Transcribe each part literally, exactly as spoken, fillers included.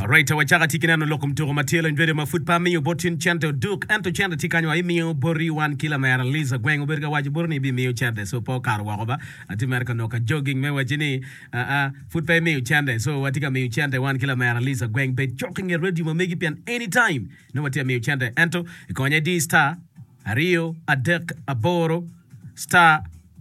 Right, wachaka tikinano loko mtoro matelo in video mafut pa miyo botin chante duk anto chante tikanyo ay miyo bori wan kila mayara liza gwengo berga waji borni bi miyo chante so po karo wakoba ati merka noka jogging me wajini uh, uh, foot pa miyo chante so watika miyo chante wan kila mayara liza gweng be jogging ya ready mamegi pian anytime no watia miyo chante anto ikonye di star Ario adek aboro star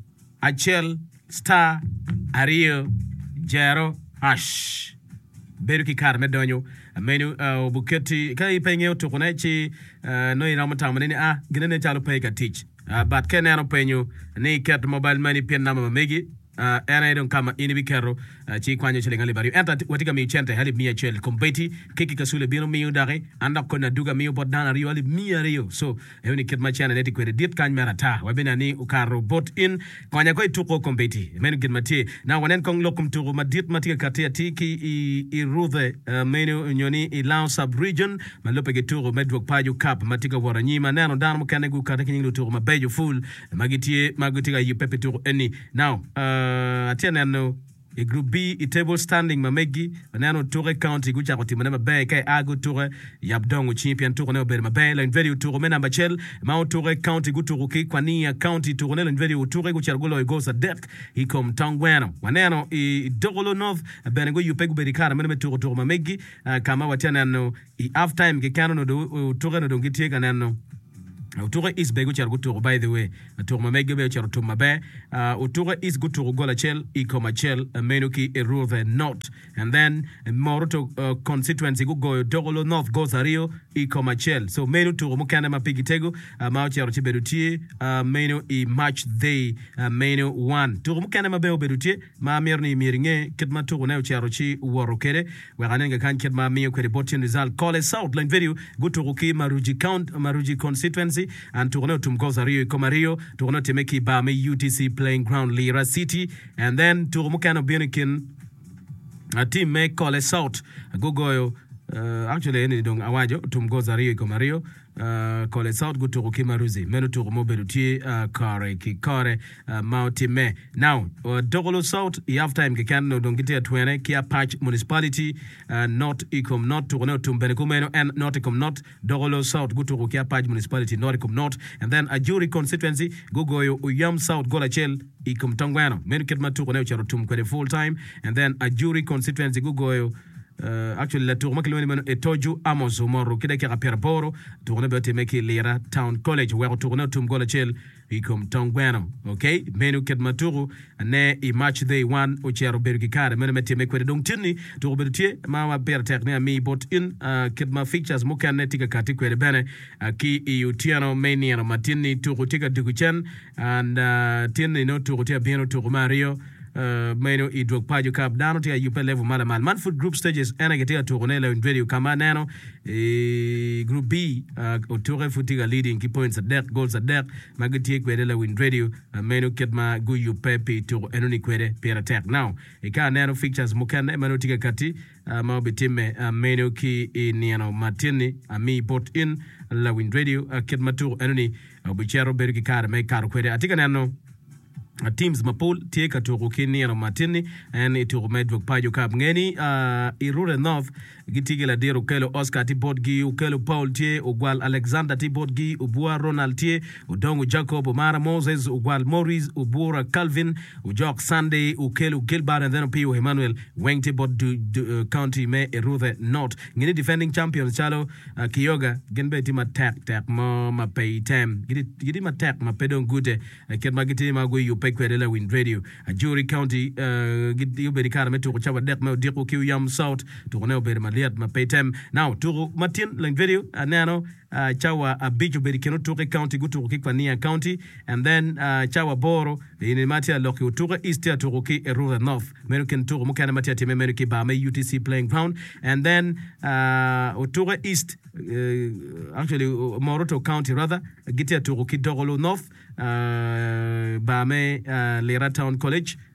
achel star Ario jero hash beru ki kar medonyo menu uh, buketi kai penye to konechi uh, no ina mata mane ah ginene chalo pay ka teach uh, but kenano penyo ni ket mobile money pin nama megi uh, ena don kama ini bikero uh, chi kwanyo chilenga libari enta watika mi chente hali mi chel kompeti kiki kasule bino mi udare anda kona duga mi bodana rio ali mi rio so euni ket ma chana neti kwere dit kan merata wabina ni ukaro bot in kwanya ko tuko kompeti menu git mati na wanen kong lokum tuko madit matika katia tiki i, i ruthe uh, menu nyoni i lao sub region malope geturo medwok paju kap matika waranyima nano dano mkane gu kataki nyingi turo mabejo full magitie magutika yupepe turo eni now uh, atia nano e group B e table standing mamegi nano Toure County gucha ko timana mabe kai ago Toure yabdongo champion Toure no ber mabe la video Toure mena machel Mount Toure County guturu ki kwania county Toure no video Toure gucha golo e gosa dek ikom tangwano waneno e Dogolo North bengo yupegu berikara mena Toure Toure mamegi uh, kama watana no e half time ke kano no Toure no dongitie kanano Toure is bego char guturu by the way Toure mamege be char tumabe uh, Toure is guturu gola chel ikoma chel menuki eruthe not and then Moroto uh, constituency go go Dogolo North goes Ario ikoma chel so menu Toure mukana mapigi tego uh, mao charo chiberutie uh, menu i match day uh, menu one Toure mukana mabeo berutie ma mirni miringe kitma Toure na charo chi worokere waganenga kan kitma miyo kwere botin result call it south line video guturu ki maruji count maruji constituency and Tourno tumgoza Rio Komario Tourno temeki Bame U T C playing ground Lira City and then Tourmukano Bionikin a team make call us out gogoyo uh, actually any dong awajo tumgoza Rio Komario uh, call us out go to Kimaruzi meno Tourmo berutie uh, kare ki kare uh, mauti me now uh, Dogolo South i half time ke kan no dongite twene kia patch municipality uh, not ikom not Tourno tumbenekumeno and not ikom not Dogolo South go to kia patch municipality not ikom not and then a jury constituency go go Uyam South gola chel ikom tangwano meno kitma Tourno charo tum kwede full time and then a jury constituency go go Uh, actually la tour makilweni mano etoju amozo moro kida kira perporo tourne bete meki Lira Town College where tourne tum gola chel ikom tongwano okay menu ket maturu ne i match day one o chero bergi kare menu meti mekwe dong tinni tour bertie mama ber tekne mi bot in uh, ket ma features mukane tika kati kwere bene uh, ki i utiano meni no matini tour tika diguchen and uh, tinni no tour tia bieno tour Mario Uh, meno i drog pajo kap dano tia yupe level mala mal man food group stages ena getia tournela in video kama nano e group B uh, Toure futiga leading key points at deck goals at deck mageti kwedela win radio uh, meno ketma go yupe pi to enoni kwede per attack now e ka nano features mukane meno tiga kati uh, ma bitime uh, meno ki i niano matini ami bot in la win radio uh, ketma to enoni uh, bichero bergi kar me kar kwede atika nano Uh, teams mapol tie ka to kini na matini and it to medvok pajo kap ngeni uh, Irure North gitigela dero kelo Oscar ti bodgi ukelo Paul tie ugwal Alexander ti bodgi ubua Ronald tie udongo Jacob Omara Moses ugwal Morris ubura Calvin ujok Sunday ukelo Gilbert and then Pio Emmanuel wengti bod du, du, uh, county me Irure North ngini defending champions chalo uh, Kiyoga genbe ti ma tak tak mo ma pay tem gidi gidi ma tak ma pedon gute uh, ket magiti mago yu pekwedela win radio a jury county uh, gidi uberi kara meto ko chawa dek me diko ki Uyam South to ne uberi maliat ma pay tem now to Martin line video anano uh, chawa a bijo beri keno Toure County gutu ki kwania county and then uh, chawa boro ini matia loki Toure East ya Toure Rural North American Toure mukana matia time America ba me U T C playing ground and then uh, Toure East uh, actually uh, Moroto County rather gitia Toure Dogolo North uh, ba me uh, Lira Town College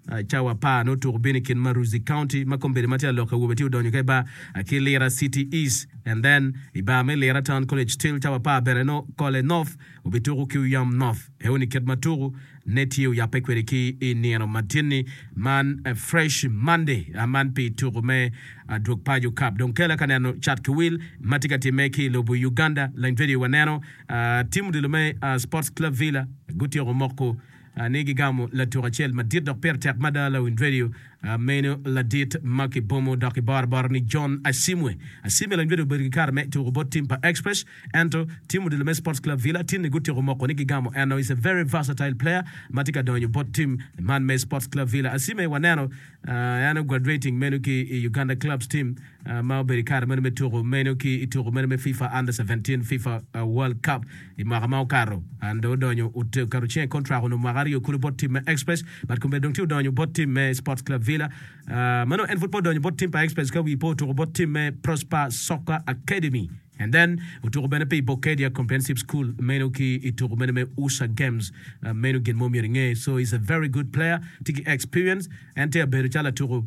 chawa pa no to bini kin Maruzi County makombere matia loka wubeti udonyo keba akilira City East and then iba me lera Town College still chawa pa bereno kole North ubituru Kiyam North heuni ket maturu netiyo ya pekwere ki iniano matini man a fresh Monday a man pi turu me a drug paju cup don kela kanano chat kiwil matika timeki lobu Uganda line video wanano timu dilume Sports Club Villa guti romoko negi gamu la turachel madit dok per tek madala win radio meno la dit maki bomo dok barbar ni John Asimwe Asimwe la video berikar me to robot team pa express ento timu de le Sports Club Villa tin ne guti romoko negi gamu and is a very versatile player matika don your bot team man me Sports Club Villa Asimwe wanano ano graduating meno ki Uganda clubs team ma berikar meno me to meno ki ituro meno me FIFA under seventeen FIFA World Cup imagama karo ando donyo ut karuche contract no magario kulu bot team express but kumbe donc donyo bot team me Sports Club Villa uh, mano en football donyo bot team pa express ka wi po to bot team me Prosper Soccer Academy and then uturo bene pe Bokedia Comprehensive School meno ki ituro bene me Usa Games uh, meno gen momiringe so he's a very good player tiki experience and te berichala turo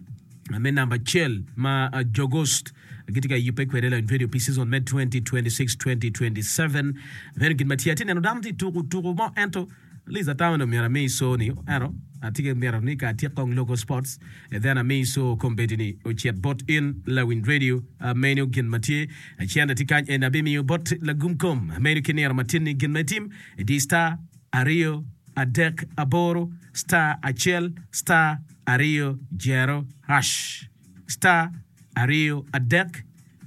me number chel ma uh, Jogost gitika yupe kwerela in video pieces on May twenty twenty-six twenty twenty-seven then gin matia tin no damti turu turu mo ento liza tawno mira me so ni ero atike mira ni ka tikong local sports and then a me so competini o chat bot in la win radio uh, menu gin matia a chianda tikan en abimi bot la gumkom menu kinera matini gin matim edista ario adek aboro star achel star ario jero hash star ario adek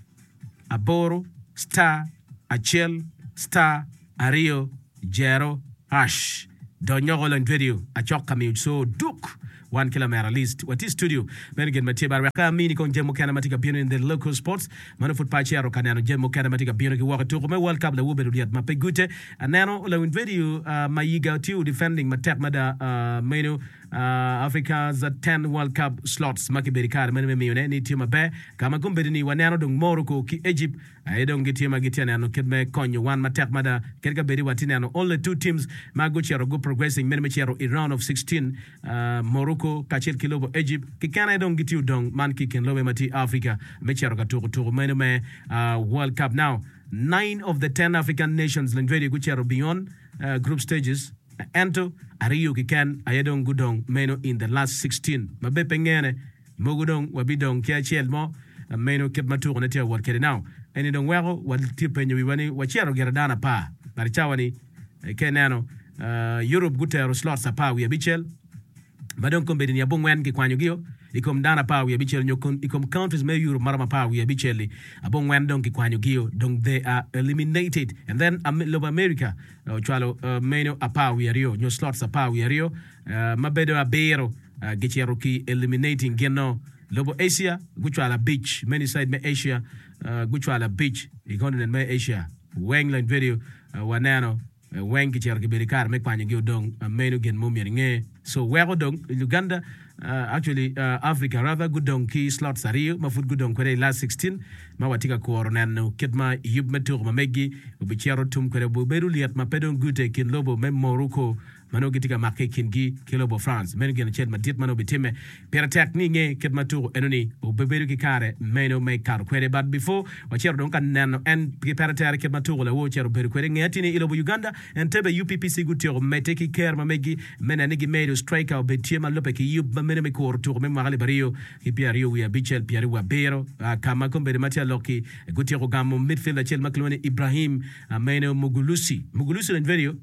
aboro star achel star ario jero hash donyogo en video achok kami so duk one kilometer list what is studio menigen matiba raka mini kon jemo kana matika bino in the local sports mano foot patch yaro kana jemo kana matika bino ki waka to me world cup la wube rudiyat mape gute anano la in video uh, mayiga tiu defending matek mada uh, meno uh, Africa's uh, ten World Cup slots makiberi kar mene me yone ni tima be kama gumbe ni wanano dong Morocco ki Egypt ay dong gitima gitiana no kedme konyo one matek mada kerga beri watine no only two teams maguchi ro go progressing mene me chero Iran of sixteen uh, Morocco kachel kilobo Egypt ki kana dong gitiu dong man ki ken lobe mati Africa me chero ka turu turu mene me uh, World Cup now nine of the ten African nations lengvedi guchero beyond uh, group stages ento ariyo ki ken ayedong gudong meno in the last sixteen mabe pengene mogudong wabidong kia chel mo meno kep maturo ne tia workede now eni dong wero wati penyo wiwani wachero geradana pa bari chawani kenano uh, Europe gutero slots pa wi abichel badong kombedi ni abongwen ki kwanyo gio ikom dana pa wi abichel nyokon ikom countries me Europe marama pa wi abicheli abongwen dong ki kwanyo gio dong they are eliminated and then um, Lob America uh, chwalo uh, meno apa wi ario nyo slots apa wi ario uh, mabedo abero uh, gichero ki eliminating geno Lobo Asia guchwala beach many side me Asia uh, guchwala beach ikonde me Asia wengland video uh, wanano uh, wengi cher ki berikar me kwanye gi dong uh, meno gen momiringe so wego dong Uganda uh, actually uh, Africa rather gudong ki slot sario mafut gudong kwere last sixteen ma watika ko ronano ketma yub metur ma megi ubichero tum kwere bo beruliat ma pedon gute kin lobo mem Morocco mano gitika marke kingi kilobo France meno gen chet madit mano bitime per attack ni nge ket maturo enoni o beberu ki kare meno me kar kwere but before wachero don kan nano en per attack ket maturo la wo chero beru kwere ngati ni ilobo Uganda en tebe U P P C gutero meteki care ma megi mena nigi medo striker o betima lope ki yub meno me ko tour me mali bario ki Pierre wi abichel Pierre wa bero kama kombe de matia loki gutero gamo midfielder chel maklone Ibrahim meno Mugulusi Mugulusi en video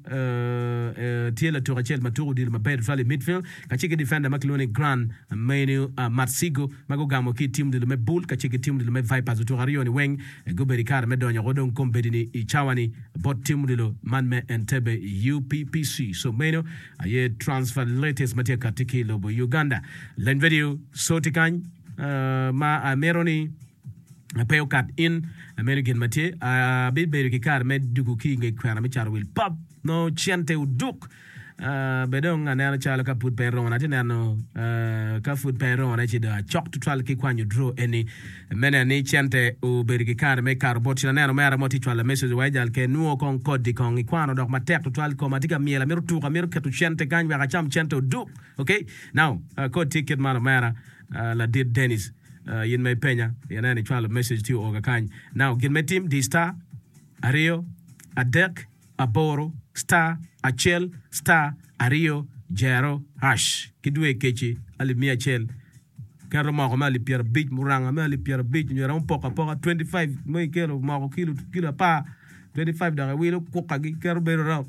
uh, uh, to Rachel Maturu dil mabed valley midfield kachike defender maklone Grand menu uh, Marsigo magogamo ki team dil me bull kachike team dil me Vipers to Arioni weng go berikar me donyo godon kompedini ichawani bot team dilo manme entebe U P P C so meno aye transfer latest matia katiki lobo Uganda len video so tikany uh, ma ameroni pay cut in American matie a bit berikar me dugu ki nge kwana me charwil pub no chante uduk uh, bedong aneno chalo ka put perona tineno uh, ka food perona chida chok to twal ki kwanyu draw any mena ni chente u bergi kar me kar bot na neno mera moti twala message wa jal ke nuo kon kodi kon ikwano dok matek to twal ko matika miela miru tuka miru ketu chente ganyu ga cham chente du okay now uh, code ticket man mera uh, la did Dennis uh, yin me penya yana ni twala message to oga kany now gin me team di star Ario Adek Aboro star Achel star Ario Jero hash kidwe kechi ali mia chel karo mako mali pier bit muranga mali pier bit nyera un poka poka twenty-five mo kilo mako kilo kilo pa twenty-five daga wilo koka gi karo bero raw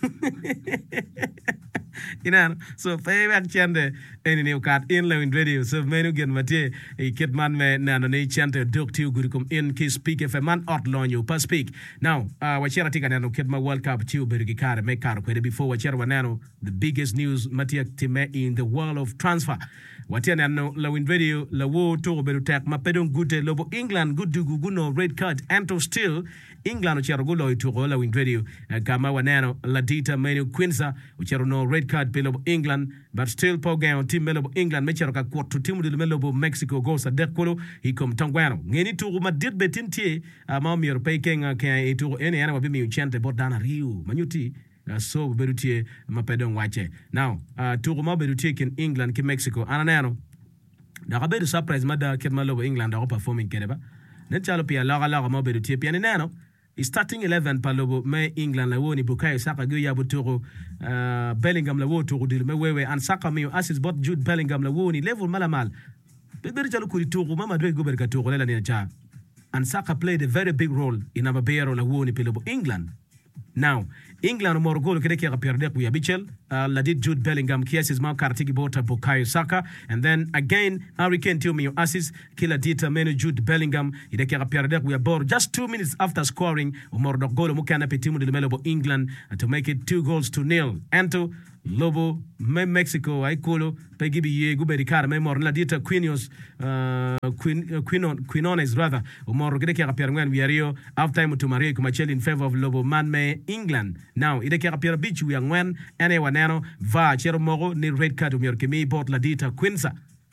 ina so pay back chande any new card in low in radio so menu gen mate e kid man me na no ne chante dok tiu guri kom in ki speak if a man out lon you pas speak now uh wachera tika nano kid ma world cup tiu bergi kare me kare kwede before wachera wanano the biggest news mate time in the world of transfer watia nano low in radio la wo to beru tek ma pedon gute lobo England good do guno red card anto still England uchero gulo to low in radio kama wanano la dita menu Quinza uchero no red card below England but still pogan team below England mechero ka kwatu team de below Mexico goes a dekolo he come tangwano ngeni to ma dit betintie ma mi europe kenga ke to ene ana wabi mi uchente bodana Rio manyuti Uh, so berutie mapedon wache now uh, to ma berutie in England ki Mexico ananano da beru surprise mada ketma lobo England da performing kedeba ne chalo pia la la ma berutie pia nano starting eleven pa lobo me England la woni Bukayo Saka go ya butoro uh, Bellingham la wo to dil me wewe an Saka mi assist bot Jude Bellingham la woni level malamal beru chalo kuri to mama do go berka to la ne cha and Saka played a very big role in ababero la woni pe lobo England. Now, England more goal kede kia perde ku ya Bichel, uh, la did Jude Bellingham kiasi zma kartiki bota Bukayo Saka, and then again Harry Kane tio mi assist kila dita menu Jude Bellingham ide kia perde ku ya bor just two minutes after scoring umor do goal mukana petimu de melobo England uh, to make it two goals to nil. Anto Lobo me Mexico ay kolo pe gibi ye guberi kar me mor la dita Quinones uh, Quin uh, Quinon Quinones rather umor gede kia perde ngwan wiario half time to Marie kumachel in favor of Lobo man me England. Now ide kia perde bichu ya ngwan ene wanano va chero mogo ni red card umyor kimi bot la dita Quinza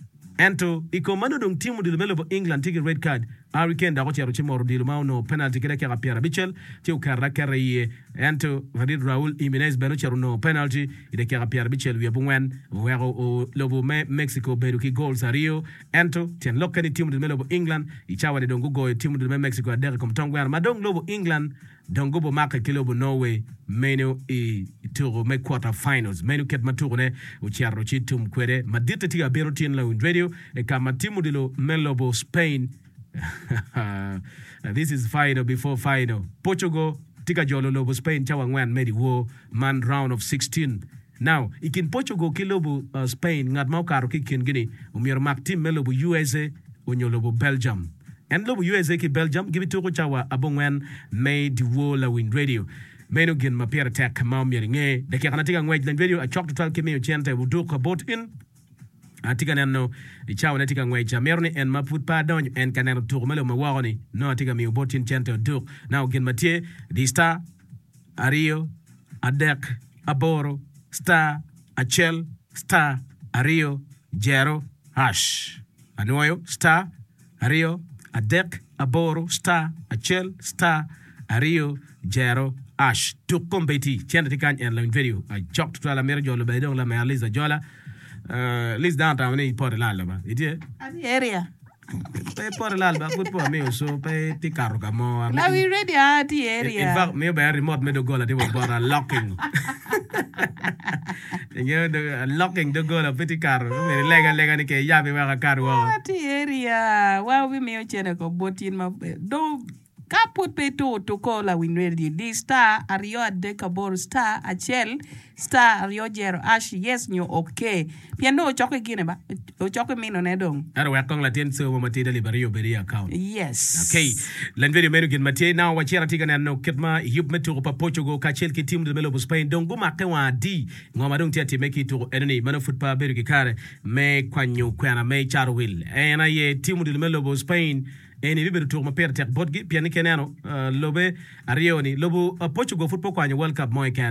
Anto iko manu dong timu di melobo England tiki red card Harry Kane da chero chimoro di lumao no penalty kede kia perde Bichel tiu karra kare ye Anto Vadid Raul Jimenez beno chero no penalty ide kia perde Bichel wiya bungwen wero o lobo me Mexico beru ki goals a Rio Anto tien lokani timu di melobo England ichawa de dongu go timu di me Mexico adere kom tongwen madong lobo England dongo bo maka kilobo Norway menu i turo me quarter finals menu ket maturo ne uchiaro chitum kwere madite tiga bero tien la in radio e kama timu dilo melobo Spain. This is final before final. Portugal tika jolo lobo Spain chawa ngwan medi wo man round of sixteen. Now ikin Portugal kilobo uh, Spain ngat mau karo kikin gini umir mak team melobo U S A unyolobo Belgium. And lobo U S A ki Belgium gibi toko chawa abongwen made wo la win radio. Menu gin mapira tek kamau miringe de kana tika ngwej lan radio a chok to twelve kemi chente wuduka bot in atika nano chawa natika ngwej merni en maput pa donyo en kanero to melo mawani no atika mi bot in chente duk now gin matie di star Ario Adek Aboro star Achel star Ario Jero hash anoyo star Ario Adek Aboro star Achel star Ario Jero ash to competi chenda tikan en la video a chok to la mer jolo be don la mer liza jola uh liz downtown ni por la la ba idie area pe por la ba good for me so pe ti carro kamo la we ready at the area in fact me be remote me do gola they were bora locking you the locking the gola petit carro me lega lega ni ke ya be wa carro at the area wa we me chena ko botin ma do kaput pe to to call a win radio di star Ario Adek Aboro star Achel star Ario Jero ash yes nyo okay piano choke gine ba o choke mino ne dong ara wa kong la ten so mo mati delivery oberi account yes okay lan video menu gin mati now wa chera tigana no kitma yup meto pa Portugal ka chel ki team de melo Spain dong guma ke wa di ngoma dong tiati meki to enemy mano football beru ki kare me kwanyo kwana me charwil ena ye team de melo Spain eni biberu to ma perte bodgi piani keneno uh, lobe arioni lobo uh, Portugal football kwanya World Cup moy kan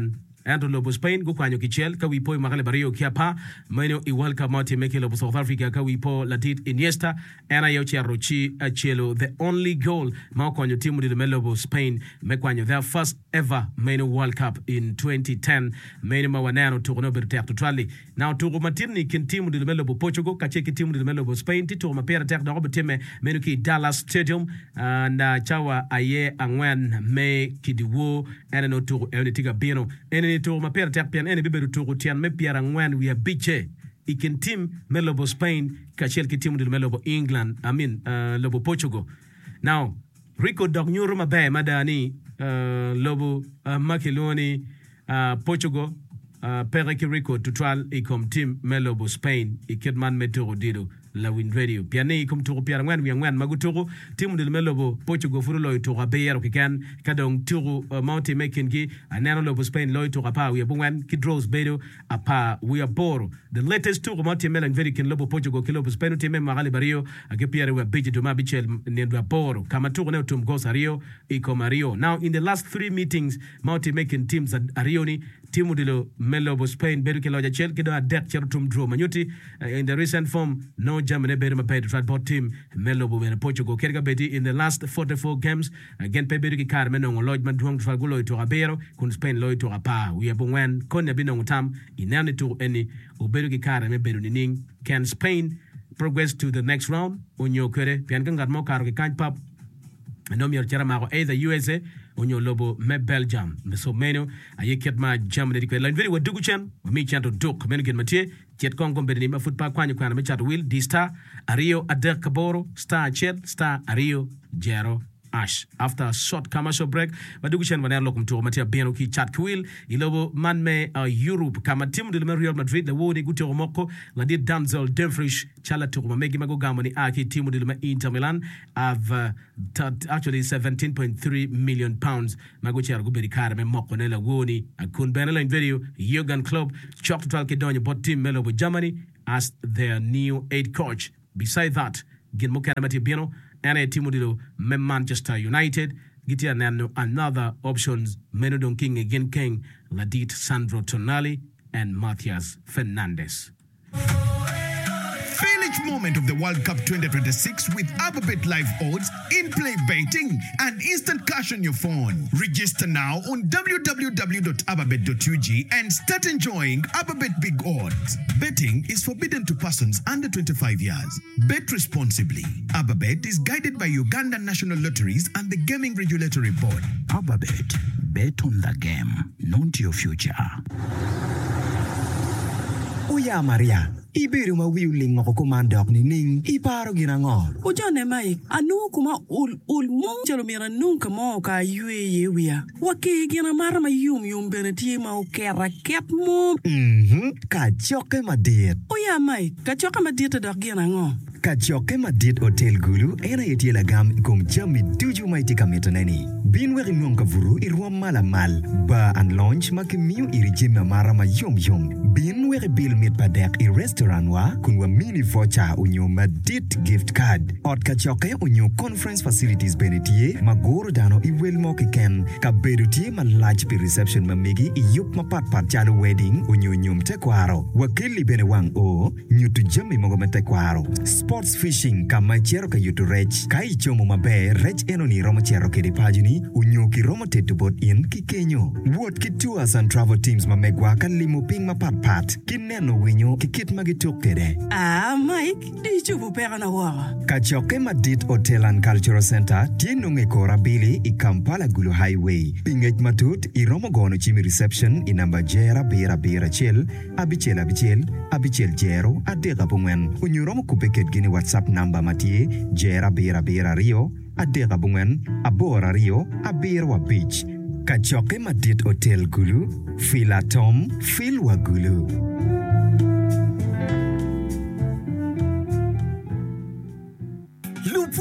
Anto lobo Spain go kwanyo kichel ka wipo magale bario kiapa meno i welcome moti make lobo South Africa ka wipo Latit Iniesta ana yo Rochi Achelo the only goal ma kwanyo timu di lobo Spain me kwanyo their first ever meno World Cup in twenty ten meno mawanano to no ber terto trali now to matirni kin timu di lobo Portugal ka cheki timu di lobo Spain ti to ma pera ter do beteme meno ki Dallas Stadium na chawa aye angwen me kidiwo ene no to ene tiga bino ene to ma pera ter pian ene biberu to tian me piara ngwen we biche ikin team me lobo Spain ka chelki timu di lobo England I mean uh, lobo Portugal now Rico Dognyuru mabe madani uh, lobo uh, Makeloni uh, Portugal uh, pereki Rico to trial ikom team me lobo Spain ikidman metoro dido la win radio piane ikom to piara ngwan wi ngwan magutoro timu di lobo Portugal furu loy to rabero kikan kadong turu uh, Mountain making gi anano lobo Spain loy to rapa we bungwan kidros bedo apa we are boro the latest turu Mountain melan very kin lobo Portugal kilobo Spain team magali bario ake piara we biji to mabichel nendwa boro kama turu ne tum gosa Rio ikom Rio now in the last three meetings Mountain making teams at Arioni timu di lo melobo Spain bedo kiloja chel kido adet tum draw manyuti uh, in the recent form no Germany better my to bot team Melobo and Portugal Kerga Betty in the last forty-four games again Peberi Carmen on Lloyd Madron Fagulo to Abero kun Spain Lloyd to Apa we have when Konya Binong Tam in any to any Uberuki Carmen Beruning can Spain progress to the next round on your kere Piangangat Mokar can't pop and no mere Jeramago either U S A on your lobo me Belgium so meno I kept my Germany line very well Duguchan me chanto Duke American Mathieu Jet Congo Benima football kwanyo kwana me chat will D star Ario Ader Kaboro star Chet star Ario Jero Ash after a short commercial break Badugushan wana lokum to Matia Beno ki chat kwil ilobo man me uh, Europe kama timu de Real Madrid the wodi guto moko la di Denzel Dumfries chala to megi mago gamoni aki timu de Inter Milan have uh, actually seventeen point three million pounds mago chara guberi kare me moko nela woni akun benela in video Jurgen Klopp chopped to Alkedonia bot team Melo with Germany as their new head coach beside that gin mokana Matia Beno and a team with Manchester United. Gitia Nano another options Menodon King again King Ladit Sandro Tonali and Matthias Fernandez. Feel each moment of the World Cup twenty twenty-six with Ababet Live Odds, in-play betting, and instant cash on your phone. Register now on w w w dot ababet dot u g and start enjoying Ababet Big Odds. Betting is forbidden to persons under twenty-five years. Bet responsibly. Ababet is guided by Uganda National Lotteries and the Gaming Regulatory Board. Ababet. Bet on the game, not your future. Uya Maria. Ibiru ma wiuling ako kumandok ni Ning, iparo ginangol. O jane mai, anu kuma ul ul mong jalo mira nunca mo ka yue ye wia. Waki gina mara ma yum yum beneti ma o kera ket mo. Mhm, ka choke madit. O ya mai, ka choke madit dok gina ngo. Ka choke madit hotel gulu, era yeti la gam ikom jami tuju mai tika metoneni. Bin weri ngonka vuru irwa mala mal. Ba and lunch makimiu irijime mara ma yum yum. Bin weri bill mit padek i restaurant wa kunwa mini voucher unyo madit gift card. Ot ka choke unyo conference facilities benetie magoro dano i wel mo ken ka bedutie ma large pi reception ma megi i yup ma pat pat jalo wedding unyo nyum te kwaro. Wakili bene wang o nyutu jami mogo me te kwaro. Sports fishing ka ma chero ka yutu rech ka i chomo ma be rech eno ni romo chero ke di pajuni unyo ki romo te tubot in ki kenyo. Wot ki tours and travel teams ma megwa ka limo ping ma pat pat ki neno winyo ki kit magi tukede. Ah, Mike, di chupu pera na wara. Kachoke Madit Hotel and Cultural Center tieno ngekora bili i Kampala Gulu Highway. Pingej matut i romo gono chimi reception i namba jera bera bera chel, abichel abichel, abichel jero, adega bungen. Unyo romo kupeket gini WhatsApp namba matie, jera bera bera rio, adega bungen, abora rio, abirwa beach. Kachoke Madit Hotel Gulu, fila tom, filwa Gulu.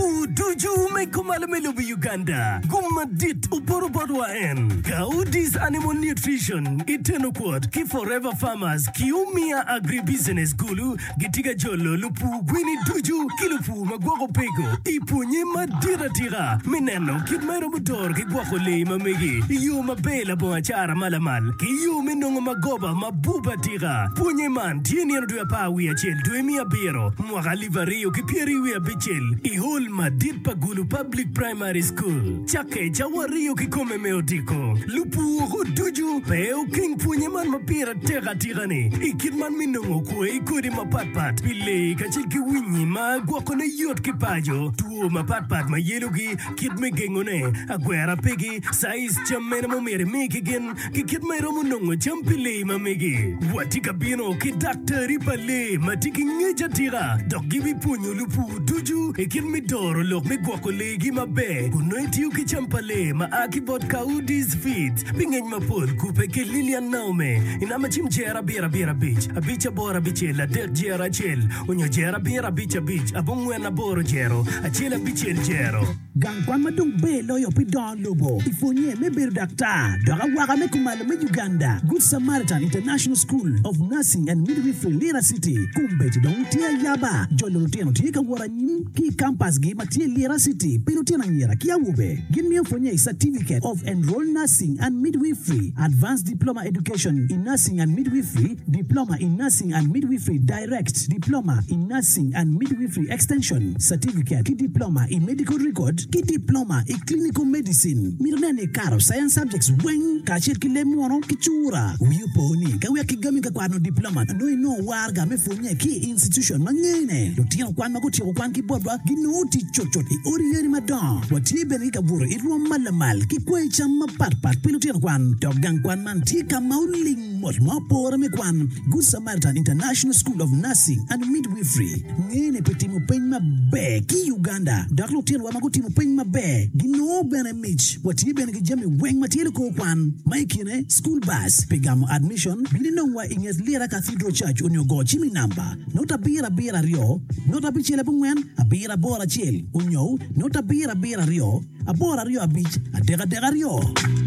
lupu tuju me kumala me lubu Uganda. Gumma dit uporo bodwa en. Kaudis Animal Nutrition. Iteno quad. Ki Forever Farmers. Ki umia agribusiness gulu. Gitiga jolo lupu gwini tuju. Ki lupu magwako pego. Ipunye madira tira. Mineno kidmero budor ki gwako le mamegi. Iyo mabela bo achara malamal. Ki iyo minongo magoba mabuba tira. Punye man tieni anu tuya pa wia chel. Tuemia biro. Mwaka livario ki pieri wia bichel. Ihol madit pagulu Public Primary School. Chake chawario ki kome meotiko. Lupu uko tuju. Peo king punye man mapira tega tirani. Ikid man minongo kwe ikudi mapatpat. Pile kachil ki winyi ma gwako ne yot ki pajo. Tuo mapatpat ma yelo ki kid me gengone. Agwera pegi sais chamena mo mere meki gen. Ki kid me romo nongo champile ma megi. Watika bino ki daktari pale. Matiki ngeja tira. Dogi bi punyo lupu tuju. Ikid me doro lok me gwako legi ma be. Kuno itiyo ki champale ma aki vodka udis feet. Pingeny ma pol kupe ki Lilian Naume. Inama chim jera bira bira beach. Abicha bora bichel. Adek jera chel. Unyo jera bira bicha beach. Abungwena boro jero. Achela bichel jero. Gang kwa madung be loyo pidon lobo. Ifonye me beru dakta. Doga waka me kumalo me Uganda. Good Samaritan International School of Nursing and Midwifery Lira City. Kumbe tidong tia yaba. Jolo tiano tika wara nyim ki campus gi matia Lira City. Pero tina nyera kia wube. Give me a certificate of Enrolled Nursing and Midwifery. Advanced Diploma Education in Nursing and Midwifery. Diploma in Nursing and Midwifery Direct. Diploma in Nursing and Midwifery Extension. Certificate ki Diploma in Medical Record. Ki Diploma in Clinical Medicine. Mirnene karo Science Subjects Weng. Kachir ki lemuano ki chura. Uyuponi. Kawia ki gami ka kwano Diploma. No ino warga me fonye ki institution mangene. Lutiano kwan maguti kwan ki bodwa. Ginuti chochot. I ori yeri madan. Wati beni ka buru. Iruwa malamal. Ki kwe chama pat pat. Pilutiano kwan. Dogang kwan man. Tika mauling mot. Mapora me kwan. Good Samaritan International School of Nursing and Midwifery. Ngene peti mo penyma be. Ki Uganda. Daklo tiano wa maguti mo penyma be. Gino bene mich. Wati beni ki jami weng matiele ko kwan. Maikine school bus. Pegamo admission. Bini nongwa inges Lira Cathedral Church unyogo chimi namba. Nota bira bira rio. Nota bichele bungwen. Abira bora chel. Unyo. Nota bira bira rio. Abora rio abich. Adega dega rio.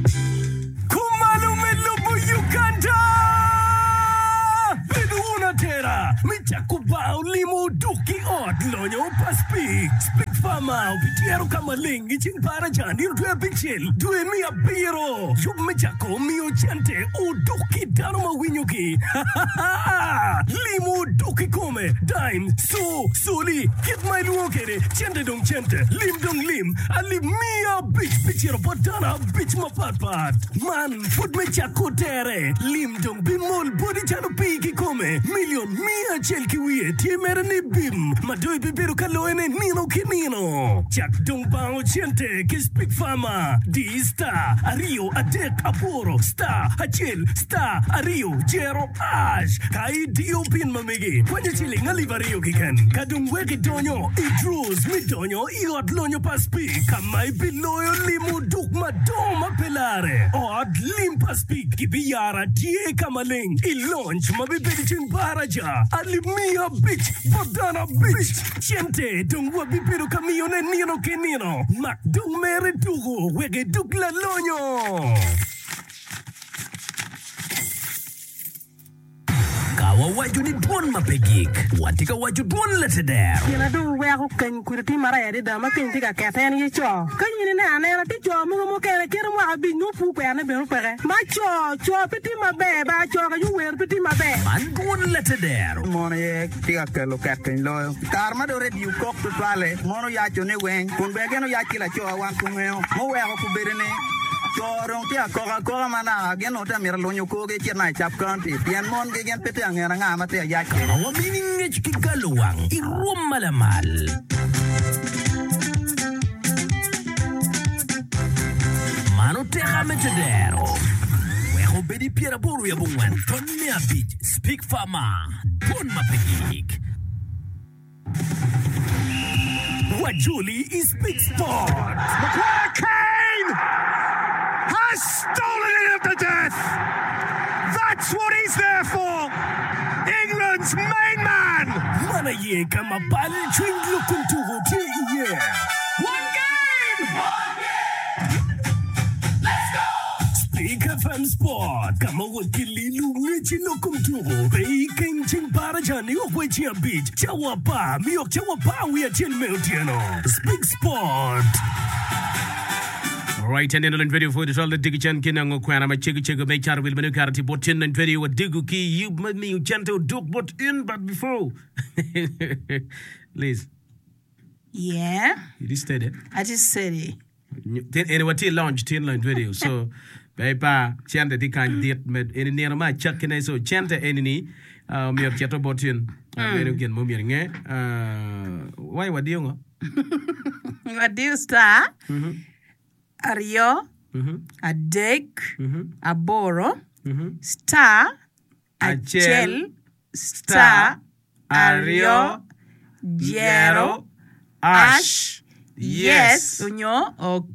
Kumalume lubu Uganda! Biduna tera! Micha kubao limo duki ot lonyo paspi. Speak fama upitiero kamaling ichin para jani utwe bichel. Due mi abiro. Yub micha ko mio chante u duki dano mawinyuki. Limo duki kome. Dime so soli. Kit my luokere. Chente dong chente. Lim dong lim. Ali mia bitch bichero potana bitch mapatpat. Man put me chakotere. Lim dong bimol body chano piki kome. Million mia chelki wie. Tiemere ni bim. Madoi bibiru kaloene nino kinino. Chak dong bao chente. Kis big fama. Di star. Ario adek aporo. Star. Achel. Star. Ario. Jero ash. Kai dio pin mamegi. Kwenye chili ngalivario kiken. Kadung weki donyo. Idrus mi donyo. Iot lonyo paspi. Kamai biloyo limu duk madoma pelare. Od lim paspi. Kibiyara die kamaling. I-launch mabibidi chin baraja. Alimia bitch. Bodana bitch. Chente. Dung wabibiru kamiyo ne nino kenino. Mak dung mere dugo. Wege duk la lonyo. Kawa waju ni duon mapegik. Watika waju duon leteder. Yana du wego kan kuriti mara ya da ma kan tiga keten yi cho. Kan yi ne ane ra ti cho mu mu kere kere mu abi nu fu pe ane be ru pere. Ma cho cho piti ma be ba cho ga yu wer piti ma be. Man duon leteder. Mono ye tiga kelo keten lo. Kar ma do re di kok to twale. Mono ya cho ne wen. Kun be geno ya kila cho wan ku ngeo. Mo wego ku berene. Chorong tia koga koga mana gen ota mira lonyo koge kina chap county pian mon ge gen pete angera nga mate ya ka wa mining ki galuang i rum malamal mano terra metedero we ho bedi piera boru ya bungwan tonni abit speak fama bon mapegik Wajuli is big sport. McGuire Kane has stolen it to death. That's what he's there for. England's main man. Mana ye kama pale twin lokum tugo ti ye. One game. One game. Let's go. Speak F M Sport kama wakili luwechi lokum tugo. Pei king ching para jani okwe chia beach. Chawa pa miok chawa pa we are chin meutiano. Speak Sport. Right, and in the video for the all the Digichan Kinango Kwana, my chiggy chigga make char will be carati botin and video with Digu key. You made me gentle duke but in but before. Liz. Yeah. You just said it. I just said it. Anyway, till launch tin line video. So Papa Chanta the kind did med in near my chuck in so Chanta enemy um your chatter botin. I'm again mumming eh. Uh why what do you What do you star? Ario, mm-hmm. a deck, mm-hmm. a boro, mm-hmm. star, a A gel, gel, star, Ario, Jero, Ash, yes, unyo,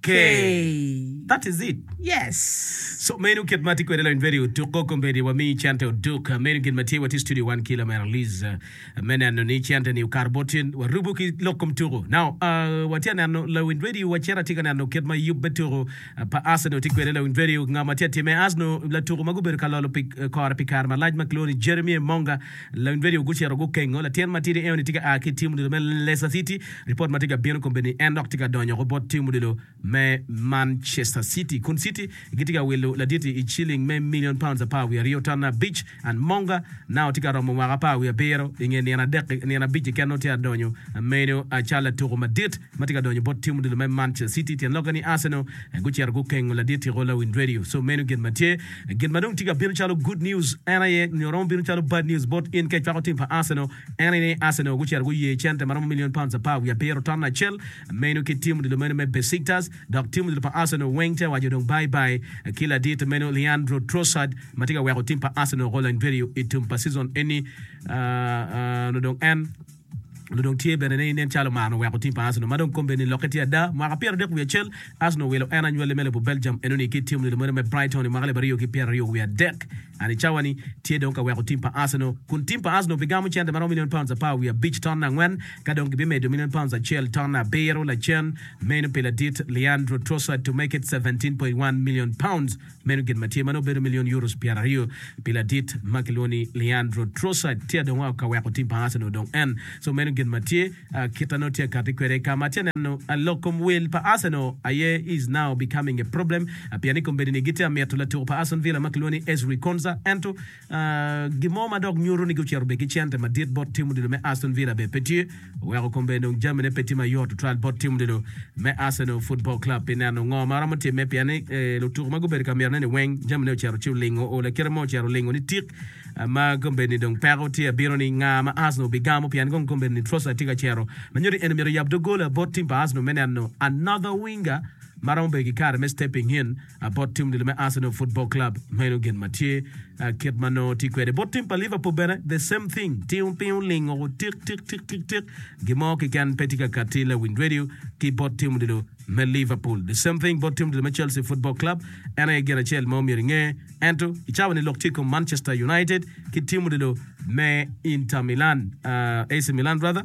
okay. That is it. Yes. So menu ket mati kwedela in video to go kombedi wa mi chante duka menu ket mati wa studio one kilo mera Liz mena no ni chante ni karbotin wa rubuki lokum turo. Now uh watia no la in video wa chera tika no ket ma yub beturo pa asano tikwedela in video ngama tia time asno la turo maguber kalolo pik kora pikar ma laj makloni Jeremy Monga la in video guchero go kengo la tien mati de ewni tika aki timu de Leicester City report matiga bieno kombeni endok tika donyo robot timu de me Manchester City kun City gitika welo la diti i chilling me million pounds a power we are Rio Tana Beach and Monga now tika romo mwa pa we bero inge ni na dek ni na beach kano tia donyo meno a chala to Madrid matika donyo bot team de me Manchester City tian lokani Arsenal guchi argo kengo la diti rola win radio so meno gen matie gen madong tika bino chalo good news ana ye ni rom bino chalo bad news bot in ke chako team for Arsenal ana ni Arsenal guchi argo ye chante maromo million pounds a power we are bero Tana Chel meno ke team de me me Besiktas dok team de for Arsenal wengte wa jodong bye bye kila date meno Leandro Trossard matika wa timpa Arsenal Roland video itumpa season any uh uh no dong en no dong tie benene nen chalo mano wa timpa Arsenal madong kombeni lokati da ma pier de ku chel Arsenal welo en annual mele bu Belgium enoni ki team de me Brighton ma gale Rio ki Pierre Rio we are deck ani chawani tie donc wa timpa Arsenal kun timpa Arsenal bigamu chende mano million pounds a power we are beach ton na ngwen kadong bi me do million pounds a chel ton na Beiro la chen meno pela dit Leandro Trossard to make it seventeen point one million pounds meno gen matie mano be million euros Pierre Rio pela dit Makeloni Leandro Trossard tie donc wa ka wa timpa Arsenal donc en so meno gen matie uh, kitano tie katekwere kama tie no alokom will pa Arsenal aye is now becoming a problem apiani kombeni gite ametula to pa Aston Villa Makeloni Ezri Konza ento uh, gimoma dog nyuro ni guchero be kichante madit bot team de me Aston Villa be petit wa kombeni donc jamene petit ma yot trial bot team de me Arsenal Football Club pinano ngoma ramati me piani eh, lo tour mago ber kamera ne weng jamene chero chulingo o le kermo chero lingo ni tik uh, ma kombeni donc peroti bironi ngama Arsenal bigamo piani gon kombeni Trossard tika chero manyori enemy yabdo goal bot team pa Arsenal menano another winger Marombe Gikar me stepping in about team de me Arsenal Football Club meno gen Mathieu kit mano tikwede bot team pa Liverpool bene the same thing team pion lingo tik tik tik tik tik gimo ki kan petika katila win radio ki bot team de me Liverpool the same thing bot team de me Chelsea Football Club and I get a chel mo miringe ento ichawani loktiko Manchester United ki team de me Inter Milan uh, A C Milan brother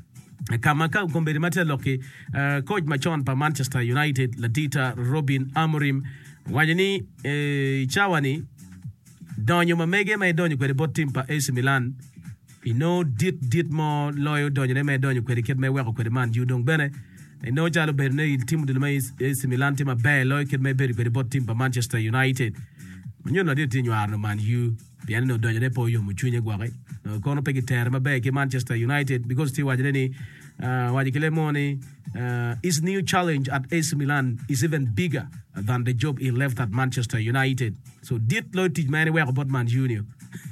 kama ka kombeni mate loki uh, coach machon pa Manchester United Ladita Robin Amorim wajani eh, chawani donyo mamege mai donyo kwede bot team pa A C Milan you know dit dit mo loyo donyo ne mai donyo kwede ket mai weko kwede man you don't bene you know jalo berne team de mai A C Milan team ba loyo ket mai beri kwede bot team pa Manchester United nyo na dit nyo arno man you biani no donyo ne po yo muchunye gware kono pegi ter mabe ke Manchester United because ti wajeni uh wajikile money uh his new challenge at A C Milan is even bigger than the job he left at Manchester United so did lo teach many way about Man Junior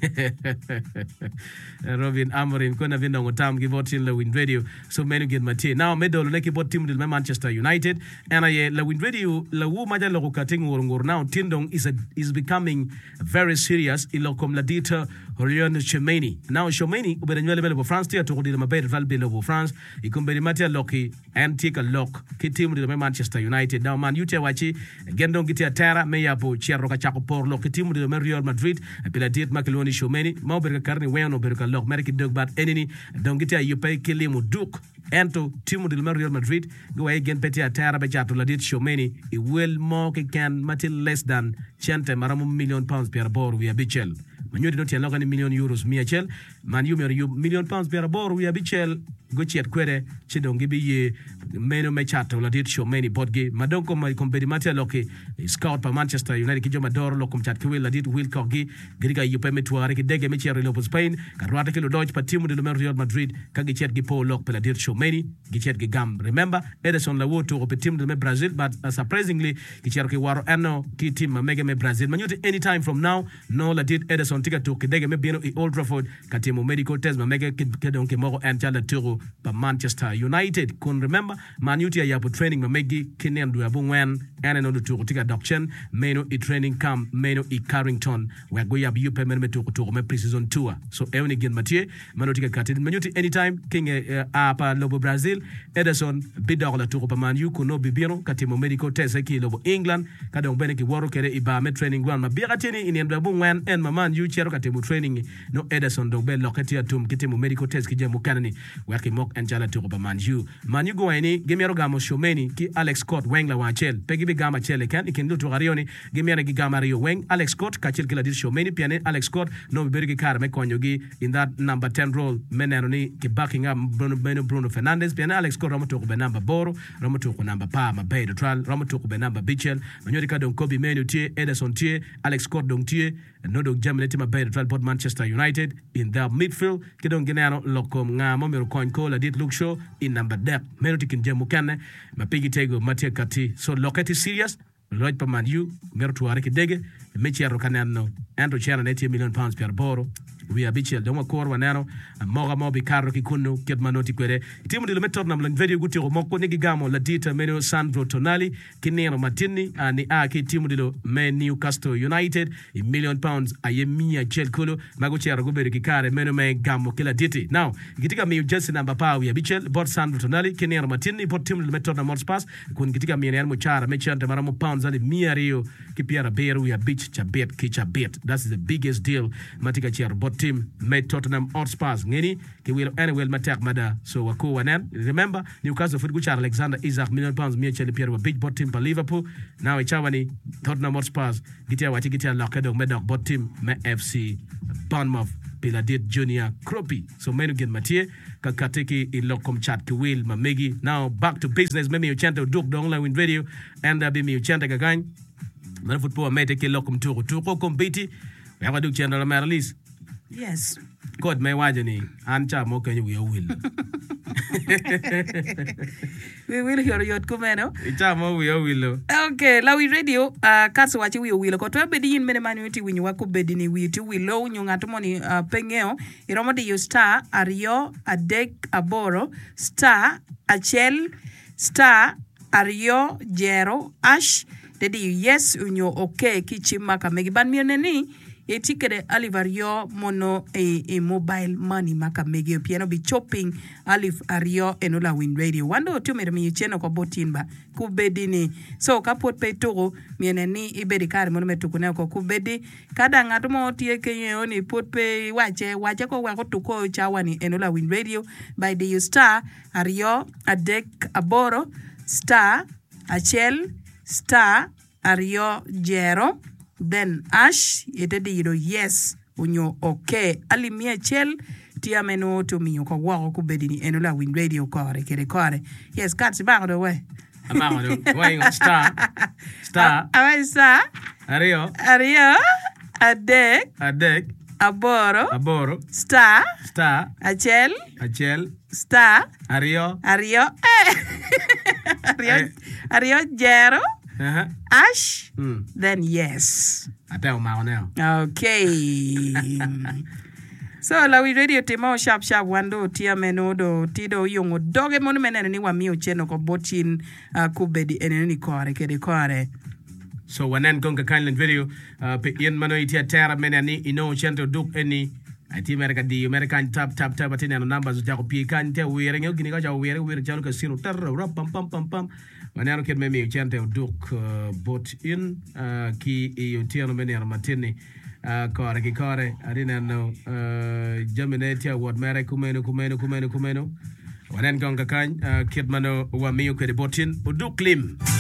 Robin Amorim kona vinda ngotam givotin la win radio so many get mate now medol neki bot team de Manchester United and I la win radio la wo maja lo kating ngor now tindong is a is becoming very serious ilokom la dita Horion Chemeni now Chemeni uberenywele bele bo France tia to kodile mabe val bele bo France ikombeni mate loki and take a lock ki team de Manchester United now man you tell wachi gendo ngiti atera me yapo cherro ka chako por lo kitimu de Real Madrid pela dit makeloni shomeni mo berka karni weno berka lok merki dog bat enini dongiti ayupe kilimu duk ento timu de Real Madrid go again peti atera be jato la dit shomeni it will more can matil less than chente maramu million pounds per bor we abichel Manyodi no tian lokani million euros mi achel man yu mer yu million pounds per bor we abichel go chiet kwere chidongi bi ye meno me chato la dit show many bodge madonko ma kompedi matia loke scout pa Manchester United kijo mador lokum chat kwel la dit will kogi griga yu pe metuare ki dege me chiere lo Spain karwata kilo dodge pa timu de Real Madrid kagi chiet gi po lok pe la dit show many gi chiet gi gam remember Ederson la woto pe timu de Brazil but uh, surprisingly ki chiero ki waro ano ki team ma mega me Brazil manyoti anytime from now no la dit Ederson tika to ki dege me bieno i Old Trafford katimu medical test ma mega kedonke moko en chala turo pa Manchester United kun remember Man United ya po training ma megi kinendu ya bungwen ene no turo tika docchen meno i training camp meno i Carrington we go ya bi pe men meto to me pre-season tour so evni gen matie mano tika katin Man United anytime king uh, apa lobo Brazil Ederson bidor la turo pa Man U kuno bibieno katimu medical test ki lobo England kadon bene ki woro kere i ba me training ground ma biratini inendu bungwen en ma Man U chero katimu training no Ederson do be lokati atum kitimu medical test ki jemu kanani we ki mok en jala turo pa Man U Man U go ini gemiero gamo shomeni ki Alex Scott wengla wachel pegi bi gama chele kan ikindu to garioni gemiero gi gama rio weng Alex Scott kachel kila dit shomeni piane Alex Scott no bergi kar me konyogi in that number ten role meneno ni ki backing up Bruno Bruno, Bruno Fernandes piane Alex Scott romo to be number boro romo to ko number pa ma bay do trial romo to be number bichel manyori ka don Kobe Menu tie Ederson tie Alex Scott don tie no do jamleti ma bay do trial pod Manchester United in the midfield kidon ginano lokom nga mo mero coin ko la dit look show in number depth meno tikin jemu kanne ma pigi tego matia kati so lokati serious loj pa Man U mero tuare ki dege me chiaro kanano ando chiara neti million pounds per boro we abichel donwa korwa nano moga mobi carro ki kunu ket manoti kwere timu dilo Tottenham lan video guti ro moko nigi gamo la dita meno Sandro Tonali kinero matini ani a ki timu dilo me Newcastle United a million pounds ayemia chel kolo mago chiaro go beri ki kare meno me gamo kila diti now kitika mi Jesse number pa we abichel bot Sandro Tonali kinero matini bot timu dilo Tottenham Hotspur kun kitika mi ne mo chara me chante maramo pounds ali mia rio ki piara beru ya beach cha bet ki cha bet that's the biggest deal matika chiaro bot team made Tottenham Hotspur ngeni ki will anyway matak mada so wako wanan remember Newcastle football char Alexander Isaac million pounds me chele pierre big bot team pa Liverpool now e chawani Tottenham Hotspur gitia wati gitia lokado medok bot team me F C Bournemouth Piladit Junior Kropi so menu gen matie kakateki in lokom chat ki will mamegi now back to business memi uchante duk do online win radio and uh, be mi uchante gagany man football mete ki lokom turu turu kompiti yawa duk channel Marlies. Yes. God may wajani ancha mo kenyu we will. We will hear your kumeno. Icha mo we will. Okay, la we radio uh katso wachi we will ko to bedi yin mene manuti winyu wako bedi ni we to we low nyu ngato moni uh, pengeo iromo de you star ario adek aboro star achel star ario jero ash dedi yes unyo okay kichima kamegi ban mieneni e tikere alivario mono e, e mobile money maka mege piano bi chopping alif ario enola win radio wando tu mere mi cheno ko botinba ku bedini so ka pot pe togo miene ni ibedi kare mono metuko ne ko ku bedi kada ngato mo tie kenye oni pot pe wache wache ko wa ko tuko chawani enola win radio by the star ario adek aboro star achel star ario jero then ash itede yido yes unyo okay alimia chel tia meno to mi ko wa ko bedini enola win radio kore kere kore yes cats back the way amang do going star star awa star ario ario adek adek aboro aboro star star achel achel star ario ario eh. ario ario jero Uh-huh. Ash, mm. then yes. I tell my now. Okay. So la we radio timo sharp sharp wando tia menodo tido yongo doge monu menene ni wa mio cheno ko botin uh, kubedi eneni kore kede kore. So wanen gonga kindland video uh, pe yen mano itia terra menani ino chento duk eni ati America di America tap tap tap ati na number zo jako pi kan te wire ngel gini ka ja wire wire jalo ka sino tar rap pam pam pam pam manano ket memi chante duk bot in ki e tiano menera matini kore ki kore arina no jamineti award mere kumeno kumeno kumeno kumeno wanen gonga kan ket mano wa miyo ke botin duk lim